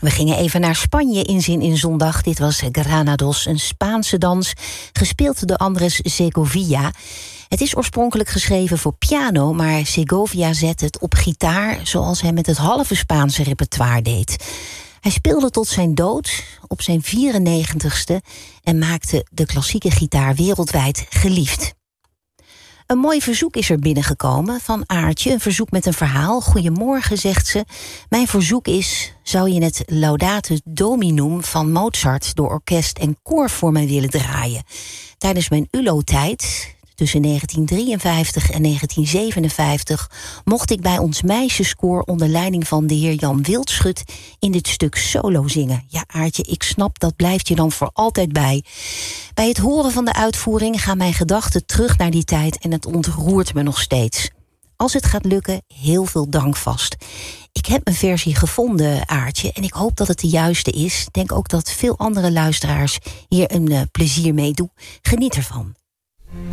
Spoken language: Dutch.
We gingen even naar Spanje in Zin in Zondag. Dit was Granados, een Spaanse dans, gespeeld door Andrés Segovia. Het is oorspronkelijk geschreven voor piano, maar Segovia zette het op gitaar, zoals hij met het halve Spaanse repertoire deed. Hij speelde tot zijn dood op zijn 94ste en maakte de klassieke gitaar wereldwijd geliefd. Een mooi verzoek is er binnengekomen van Aartje. Een verzoek met een verhaal. Goedemorgen, zegt ze. Mijn verzoek is: zou je het Laudate Dominum van Mozart door orkest en koor voor mij willen draaien? Tijdens mijn ULO-tijd, tussen 1953 en 1957... mocht ik bij ons meisjeskoor onder leiding van de heer Jan Wildschut in dit stuk solo zingen. Ja, Aartje, ik snap, dat blijft je dan voor altijd bij. Bij het horen van de uitvoering gaan mijn gedachten terug naar die tijd en het ontroert me nog steeds. Als het gaat lukken, heel veel dank vast. Ik heb een versie gevonden, Aartje, en ik hoop dat het de juiste is. Ik denk ook dat veel andere luisteraars hier een plezier mee doen. Geniet ervan.